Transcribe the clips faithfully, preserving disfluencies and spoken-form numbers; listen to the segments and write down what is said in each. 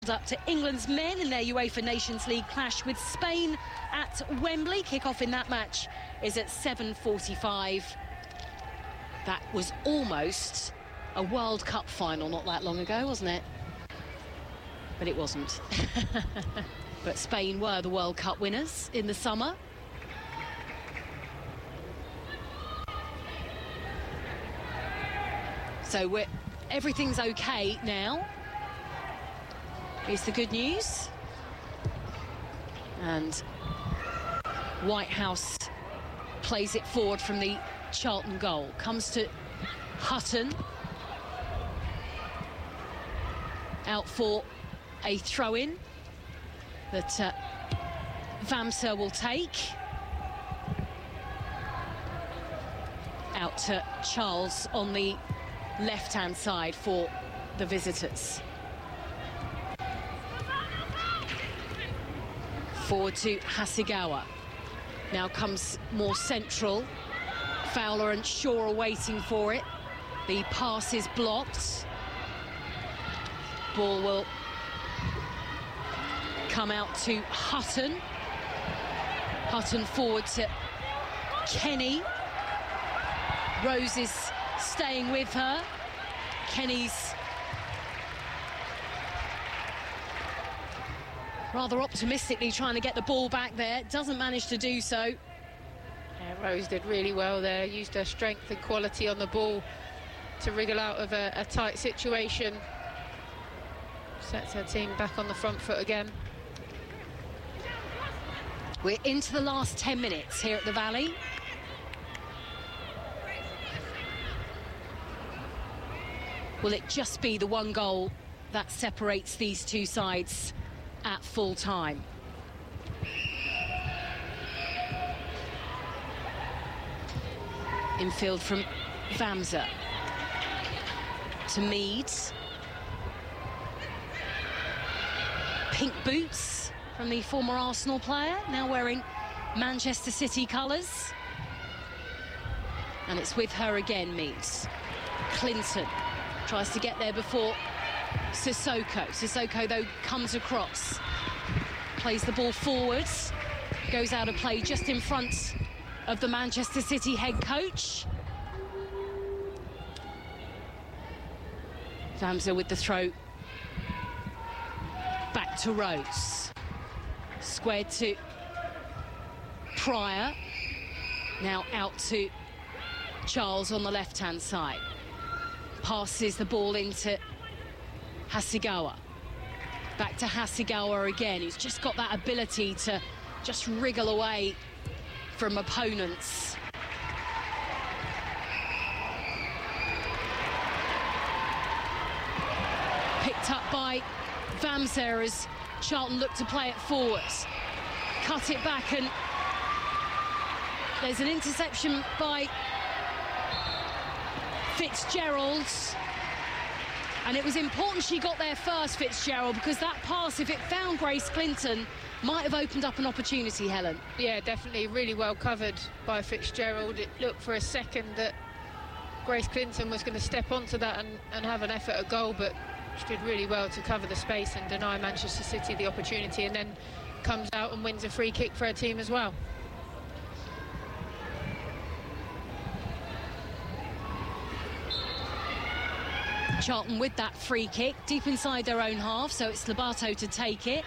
Up to England's men in their UEFA Nations League clash with Spain at Wembley. Kick-off in that match is at seven forty-five. That was almost a World Cup final not that long ago, wasn't it? But it wasn't. But Spain were the World Cup winners in the summer. So we're, everything's okay now. Here's the good news. And Whitehouse plays it forward from the Charlton goal. Comes to Hutton. Out for a throw-in that uh, Wamser will take. Out to Charles on the left-hand side for the visitors. Forward to Hasegawa. Now comes more central. Fowler and Shaw are waiting for it. The pass is blocked. Ball will come out to Hutton. Hutton forward to Kenny. Rose is staying with her. Kenny's rather optimistically trying to get the ball back there. Doesn't manage to do so. Yeah, Rose did really well there. Used her strength and quality on the ball to wriggle out of a, a tight situation. Sets her team back on the front foot again. We're into the last ten minutes here at the Valley. Will it just be the one goal that separates these two sides at full time? Infield from Wamser to Meads. Pink boots from the former Arsenal player, now wearing Manchester City colours. And it's with her again, Meads. Clinton tries to get there before Sissoko. Sissoko, though, comes across. Plays the ball forwards. Goes out of play just in front of the Manchester City head coach. Wamser with the throw. Back to Rose. Squared to Pryor. Now out to Charles on the left-hand side. Passes the ball into Hasegawa. Back to Hasegawa again, who's just got that ability to just wriggle away from opponents. Picked up by Wamser as Charlton look to play it forward. Cut it back, and there's an interception by Fitzgerald. And it was important she got there first, Fitzgerald, because that pass, if it found Grace Clinton, might have opened up an opportunity, Helen. Yeah, definitely really well covered by Fitzgerald. It looked for a second that Grace Clinton was going to step onto that and, and have an effort at goal, but she did really well to cover the space and deny Manchester City the opportunity, and then comes out and wins a free kick for her team as well. Charlton with that free kick deep inside their own half, so it's Lobato to take it.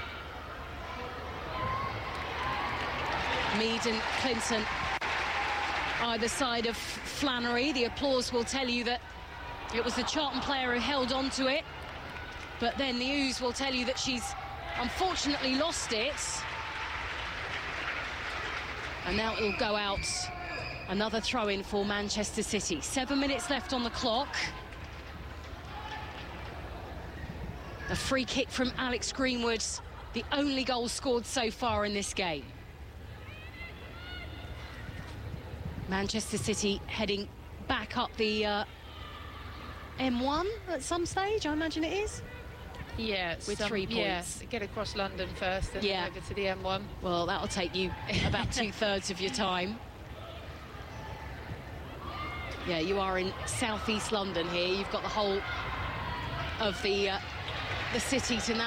Mead and Clinton either side of Flannery. The applause will tell you that it was the Charlton player who held on to it, but then the ooze will tell you that she's unfortunately lost it. And now it'll go out. Another throw-in for Manchester City. Seven minutes left on the clock. A free kick from Alex Greenwood, the only goal scored so far in this game. Manchester City heading back up the uh, M one at some stage, I imagine it is. Yeah, with some, three points. Yeah, get across London first and yeah. over to the M one. Well, that'll take you about two-thirds of your time. Yeah, you are in southeast London here. You've got the whole of the uh, the city to